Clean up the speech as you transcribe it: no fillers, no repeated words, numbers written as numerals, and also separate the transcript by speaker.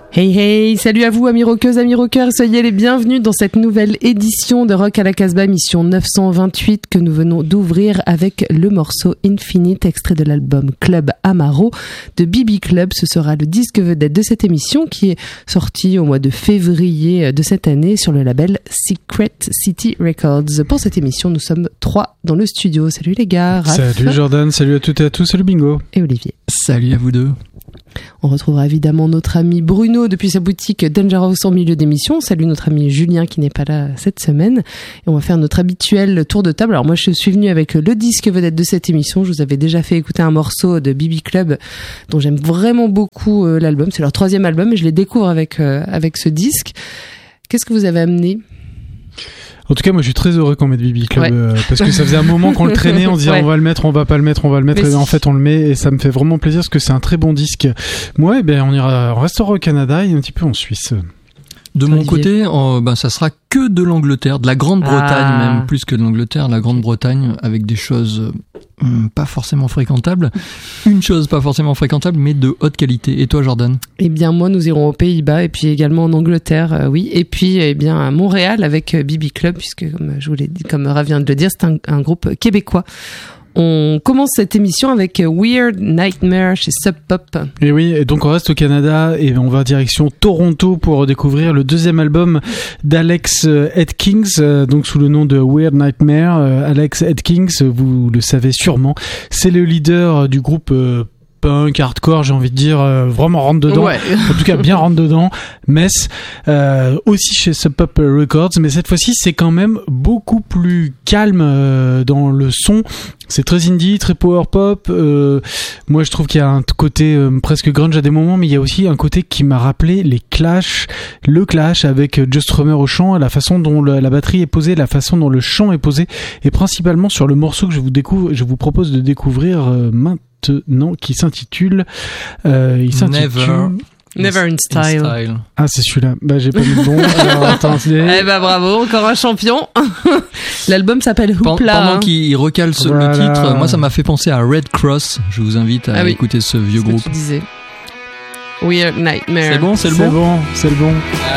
Speaker 1: Hey hey, salut à vous amis rockeuses, amis rockeurs, soyez les bienvenus dans cette nouvelle édition de Rock à la Casbah, émission 928 que nous venons d'ouvrir avec le morceau Infinite, extrait de l'album Club Amaro de BB Club. Ce sera le disque vedette de cette émission qui est sorti au mois de février de cette année sur le label Secret City Records. Pour cette émission, nous sommes 3 dans le studio. Salut les gars. Raph.
Speaker 2: Salut Jordan, salut à toutes et à tous, salut Bingo.
Speaker 1: Et Olivier.
Speaker 3: Salut à vous deux.
Speaker 1: On retrouvera évidemment notre ami Bruno depuis sa boutique Dangerous en milieu d'émission. Salut notre ami Julien qui n'est pas là cette semaine. Et on va faire notre habituel tour de table. Alors moi je suis venue avec le disque vedette de cette émission. Je vous avais déjà fait écouter un morceau de BB Club dont j'aime vraiment beaucoup l'album. C'est leur 3e album et je les découvre avec ce disque. Qu'est-ce que vous avez amené ?
Speaker 2: En tout cas, moi, je suis très heureux qu'on mette BB Club, parce que ça faisait un moment qu'on le traînait, on se disait on va le mettre, on va pas le mettre, on va le mettre, et en fait, on le met, et ça me fait vraiment plaisir parce que c'est un très bon disque. Moi, on restera au Canada et un petit peu en Suisse.
Speaker 3: De mon côté, ça sera que de l'Angleterre, de la Grande-Bretagne même, plus que de l'Angleterre, la Grande-Bretagne, avec des choses pas forcément fréquentables. Une chose pas forcément fréquentable, mais de haute qualité. Et toi, Jordan ?
Speaker 1: Eh bien, moi, nous irons aux Pays-Bas et puis également en Angleterre, oui. Et puis, eh bien, à Montréal avec BB Club, puisque comme Raph vient de le dire, c'est un groupe québécois. On commence cette émission avec Weird Nightmare chez Sub Pop.
Speaker 2: Et oui, et donc on reste au Canada et on va direction Toronto pour découvrir le 2e album d'Alex Atkins, donc sous le nom de Weird Nightmare. Alex Atkins, vous le savez sûrement, c'est le leader du groupe punk, hardcore, j'ai envie de dire, vraiment rentre dedans. Ouais. En tout cas, bien rentre dedans. Mess, aussi chez Sub Pop Records, mais cette fois-ci, c'est quand même beaucoup plus calme dans le son. C'est très indie, très power pop. Moi, je trouve qu'il y a un côté presque grunge à des moments, mais il y a aussi un côté qui m'a rappelé le Clash avec Joe Strummer au chant, la façon dont la batterie est posée, la façon dont le chant est posé, et principalement sur le morceau que je vous propose de découvrir maintenant, qui s'intitule
Speaker 1: Never in Style.
Speaker 2: Ah, c'est celui-là. Bah, j'ai pas mis le bon. Alors, attendez.
Speaker 1: Eh bah, bravo, encore un champion. L'album s'appelle Hoopla.
Speaker 3: Pendant qu'il recale le titre, moi, ça m'a fait penser à Red Cross. Je vous invite à écouter ce vieux groupe.
Speaker 1: Tu disais. Weird Nightmare.
Speaker 3: C'est bon, c'est le bon.
Speaker 2: C'est le bon.